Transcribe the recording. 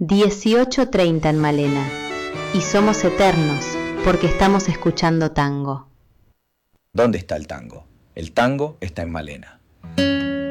18:30 en Malena. Y somos eternos porque estamos escuchando tango. ¿Dónde está el tango? El tango está en Malena.